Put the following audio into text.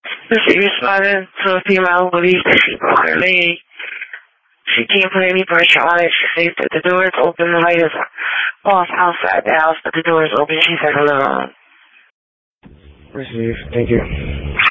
She responded to a female who believes that she broke her leg. She can't put any pressure on it. She says that the door is open. The light is off outside the house, but the door is open. She's at the living room. Received. Thank you.